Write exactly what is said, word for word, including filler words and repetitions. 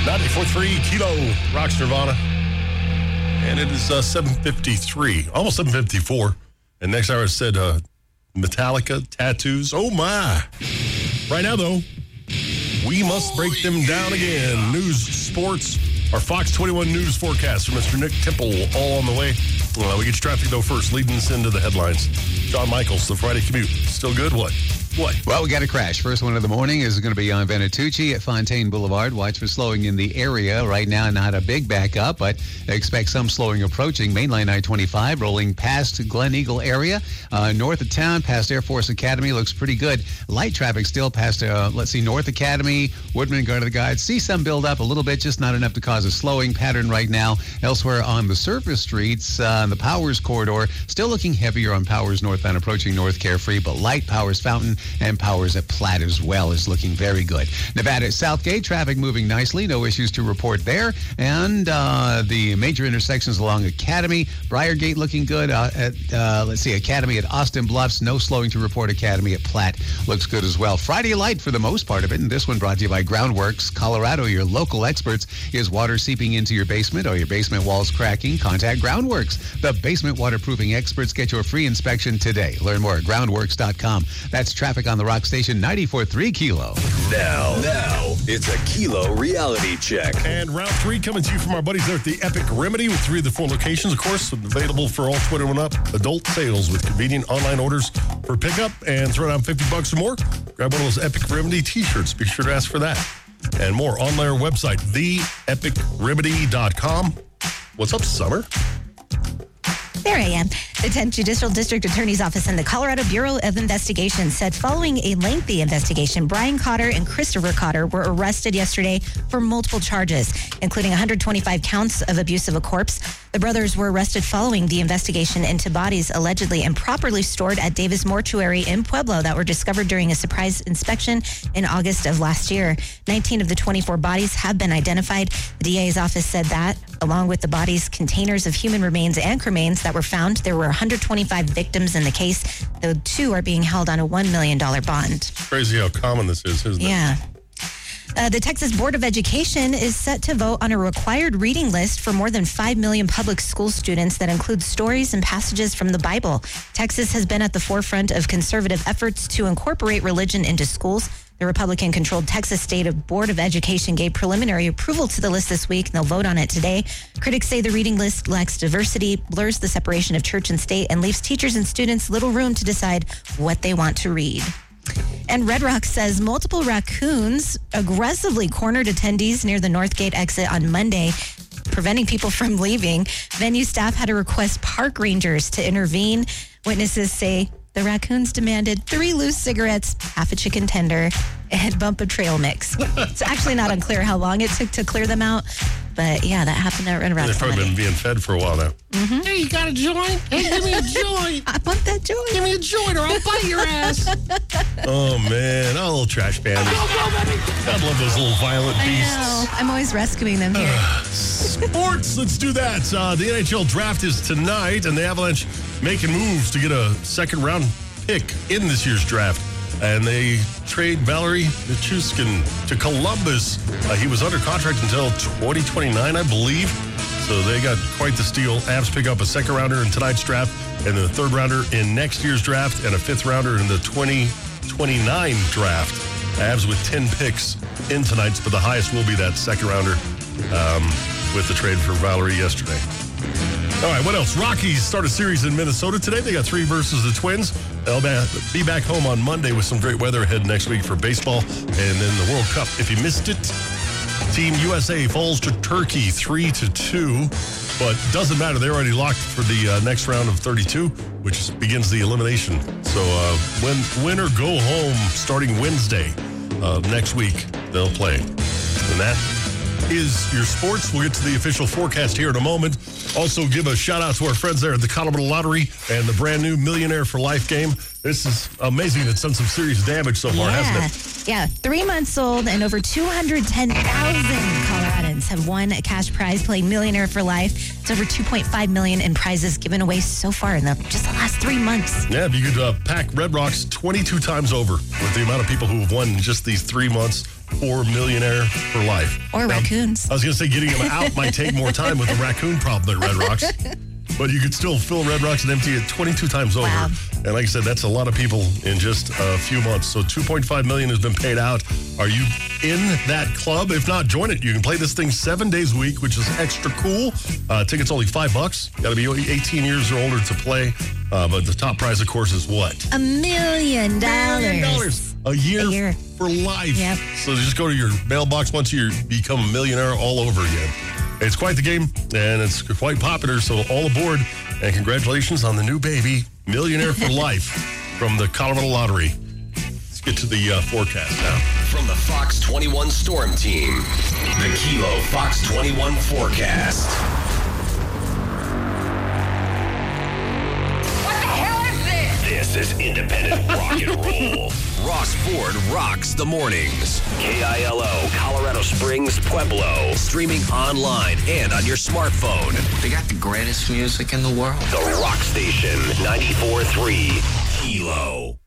ninety-four point three Kilo Rocks Nirvana. And it is uh, seven fifty-three, almost seven fifty-four. And next hour I said uh, Metallica, tattoos. Oh, my. Right now, though, we must break them down again. News, sports, our Fox twenty-one news forecast from Mister Nick Temple, all on the way. Well, we get your traffic, though, first, leading us into the headlines. John Michaels, the Friday commute. Still good? What? What? Well, we got a crash. First one of the morning is going to be on Venatucci at Fontaine Boulevard. Watch for slowing in the area. Right now, not a big backup, but expect some slowing approaching. Mainline I twenty-five rolling past Glen Eagle area. Uh, north of town, past Air Force Academy, looks pretty good. Light traffic still past, uh, let's see, North Academy, Woodman, Guard of the Guides. See some build up a little bit, just not enough to cause a slowing pattern right now. Elsewhere on the surface streets, uh, the Powers corridor, still looking heavier on Powers northbound approaching North Carefree, but light Powers Fountain and Powers at Platt as well is looking very good. Nevada at Southgate, traffic moving nicely. No issues to report there. And uh, the major intersections along Academy, Briargate looking good. Uh, at uh, let's see, Academy at Austin Bluffs, no slowing to report. Academy at Platt looks good as well. Friday light for the most part of it. And this one brought to you by Groundworks Colorado, your local experts. Is water seeping into your basement or your basement walls cracking? Contact Groundworks, the basement waterproofing experts. Get your free inspection today. Learn more at groundworks dot com. That's traffic on the Rock Station ninety-four point three Kilo. Now, now, it's a Kilo reality check. And round three coming to you from our buddies there at the Epic Remedy with three of the four locations, of course, available for all twenty-one up adult sales with convenient online orders for pickup and throw down fifty bucks or more. Grab one of those Epic Remedy t-shirts. Be sure to ask for that. And more on their website, the epic remedy dot com. What's up, Summer? There I am. The tenth Judicial District Attorney's Office and the Colorado Bureau of Investigation said following a lengthy investigation, Brian Cotter and Christopher Cotter were arrested yesterday for multiple charges, including one hundred twenty-five counts of abuse of a corpse. The brothers were arrested following the investigation into bodies allegedly improperly stored at Davis Mortuary in Pueblo that were discovered during a surprise inspection in August of last year. nineteen of the twenty-four bodies have been identified. The D A's office said that, along with the bodies, containers of human remains and cremains that were found, there were one hundred twenty-five victims in the case. The two are being held on a one million dollars bond. Crazy how common this is, isn't it? Yeah. Uh, the Texas Board of Education is set to vote on a required reading list for more than five million public school students that includes stories and passages from the Bible. Texas has been at the forefront of conservative efforts to incorporate religion into schools. The Republican-controlled Texas State Board of Education gave preliminary approval to the list this week, and they'll vote on it today. Critics say the reading list lacks diversity, blurs the separation of church and state, and leaves teachers and students little room to decide what they want to read. And Red Rock says multiple raccoons aggressively cornered attendees near the Northgate exit on Monday, preventing people from leaving. Venue staff had to request park rangers to intervene. Witnesses say the raccoons demanded three loose cigarettes, half a chicken tender, and bump of trail mix. It's actually not unclear how long it took to clear them out, but yeah, that happened at Red Rock. They've probably been being fed for a while now. Mm-hmm. Hey, you got a joint? Hey, give me a joint. I want that joint. Give me a joint or I'll bite your ass. Oh, man. Oh, little trash bandits. God love those little violent beasts. I know. I'm always rescuing them here. Sports, let's do that. Uh, the N H L draft is tonight, and the Avalanche making moves to get a second-round pick in this year's draft. And they trade Valerie Nichushkin to Columbus. Uh, he was under contract until twenty twenty-nine, I believe. So they got quite the steal. Avs pick up a second rounder in tonight's draft, and then a third rounder in next year's draft, and a fifth rounder in the twenty twenty-nine draft. Avs with ten picks in tonight's, but the highest will be that second rounder um, with the trade for Valerie yesterday. All right, what else? Rockies start a series in Minnesota today. They got three versus the Twins. They'll be back home on Monday with some great weather ahead next week for baseball. And then the World Cup. If you missed it, Team U S A falls to Turkey three to two. But doesn't matter. They're already locked for the uh, next round of thirty-two, which is, begins the elimination. So uh, when win or go home starting Wednesday uh, next week, they'll play. And that is your sports. We'll get to the official forecast here in a moment. Also, give a shout out to our friends there at the Colorado Lottery and the brand new Millionaire for Life game. This is amazing. It's done some serious damage so far, yeah. hasn't it? Yeah, three months old and over two hundred ten thousand Coloradans have won a cash prize playing Millionaire for Life. It's over two point five million dollars in prizes given away so far in the, just the last three months. Yeah, if you could uh, pack Red Rocks twenty-two times over with the amount of people who have won in just these three months. or millionaire for life. Or Now, raccoons. I was going to say getting them out might take more time with the raccoon problem at Red Rocks. But you could still fill Red Rocks and empty it twenty-two times over. Wow. And like I said, that's a lot of people in just a few months. So two point five million dollars has been paid out. Are you in that club? If not, join it. You can play this thing seven days a week, which is extra cool. Uh, tickets only five bucks. Got to be eighteen years or older to play. Uh, but the top prize, of course, is what? A million Million dollars. A year, A year. for life. Yep. So just go to your mailbox once you become a millionaire all over again. It's quite the game, and it's quite popular, so all aboard. And congratulations on the new baby, Millionaire for Life, from the Colorado Lottery. Let's get to the uh, forecast now. From the Fox twenty-one Storm Team, the Kilo Fox twenty-one forecast. What the hell is this? This is independent rock and roll. Ross Ford rocks the mornings. K I L O, Colorado Springs, Pueblo. Streaming online and on your smartphone. They got the greatest music in the world. The Rock Station, ninety-four point three Kilo.